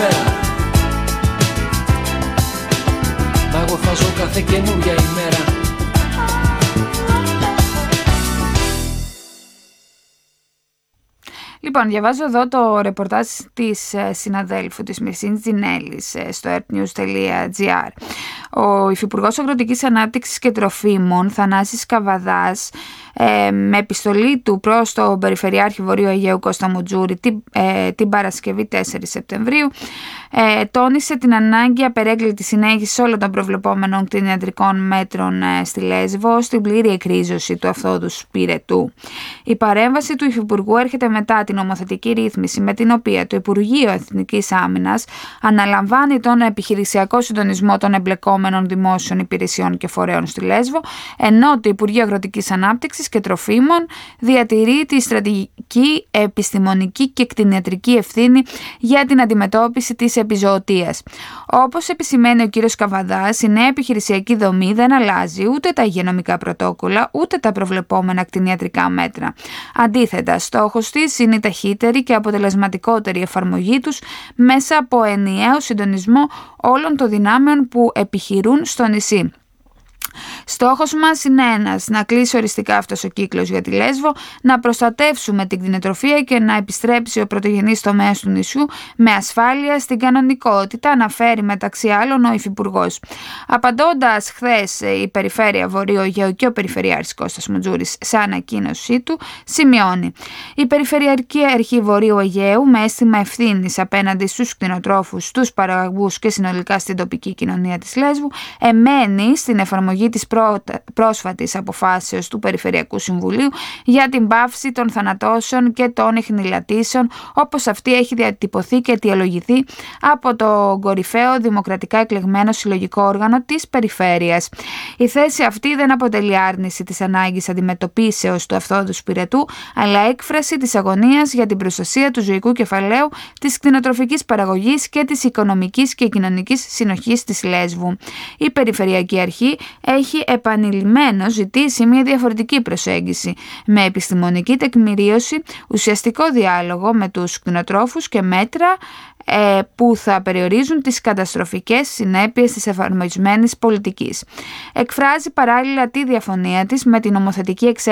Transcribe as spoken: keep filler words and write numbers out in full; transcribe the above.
σφαίρα. Μα εγώ θα ζω κάθε καινούρια ημέρα. Λοιπόν, διαβάζω εδώ το ρεπορτάζ της συναδέλφου της Μυρσίνης Τζινέλης στο earthnews τελεία gr. Ο Υφυπουργός Αγροτικής Ανάπτυξης και Τροφίμων, Θανάσης Καβαδάς, ε, με επιστολή του προς τον Περιφερειάρχη Βορείου Αιγαίου Κώστα Μουτζούρη την, ε, την Παρασκευή τέσσερις Σεπτεμβρίου, ε, τόνισε την ανάγκη απερέγκλητης συνέχισης όλων των προβλεπόμενων κτηνιατρικών μέτρων ε, στη Λέσβο, στην πλήρη εκρίζωση του αυθόδους πυρετού. Η παρέμβαση του Υφυπουργού έρχεται μετά την νομοθετική ρύθμιση με την οποία το Υπουργείο Εθνικής Άμυνας αναλαμβάνει τον επιχειρησιακό συντονισμό των εμπλεκόμενων δημόσιων υπηρεσιών και φορέων στη Λέσβο, ενώ το Υπουργείο Αγροτικής Ανάπτυξης και Τροφίμων διατηρεί τη στρατηγική, επιστημονική και κτηνιατρική ευθύνη για την αντιμετώπιση της επιζωοτείας. Όπως επισημαίνει ο κ. Καβαδάς, η νέα επιχειρησιακή δομή δεν αλλάζει ούτε τα υγειονομικά πρωτόκολλα ούτε τα προβλεπόμενα κτηνιατρικά μέτρα. Αντίθετα, στόχος της είναι η ταχύτερη και αποτελεσματικότερη εφαρμογή τους μέσα από ενιαίο συντονισμό όλων των δυνάμεων που επιχειρούν στο νησί. Στόχος μας είναι ένας, να κλείσει οριστικά αυτός ο κύκλος για τη Λέσβο, να προστατεύσουμε την κτηνοτροφία και να επιστρέψει ο πρωτογενής τομέας του νησιού με ασφάλεια στην κανονικότητα, αναφέρει μεταξύ άλλων ο Υφυπουργός. Απαντώντας χθες η Περιφέρεια Βορείου Αιγαίου και ο Περιφερειάρχης Κώστας Μουτζούρης σε ανακοίνωσή του, σημειώνει: η Περιφερειακή Αρχή Βορείου Αιγαίου, με αίσθημα ευθύνης απέναντι στους κτηνοτρόφους, στους παραγωγούς και συνολικά στην τοπική κοινωνία της Λέσβου, εμένει στην εφαρμογή της πρόσφατης αποφάσεως του Περιφερειακού Συμβουλίου για την πάυση των θανατώσεων και των ιχνηλατήσεων, όπως αυτή έχει διατυπωθεί και αιτιολογηθεί από το κορυφαίο δημοκρατικά εκλεγμένο συλλογικό όργανο της Περιφέρειας. Η θέση αυτή δεν αποτελεί άρνηση της ανάγκης αντιμετωπίσεως του αυθόδους πυρετού, αλλά έκφραση της αγωνίας για την προστασία του ζωικού κεφαλαίου, της κτηνοτροφικής παραγωγής και της οικονομικής και κοινωνικής συνοχής της Λέσβου. Η Περιφερειακή Αρχή έχει επανειλημμένως ζητήσει μια διαφορετική προσέγγιση με επιστημονική τεκμηρίωση, ουσιαστικό διάλογο με τους κτηνοτρόφους και μέτρα ε, που θα περιορίζουν τις καταστροφικές συνέπειες της εφαρμοσμένης πολιτικής. Εκφράζει παράλληλα τη διαφωνία της με την νομοθετική εξέλιξη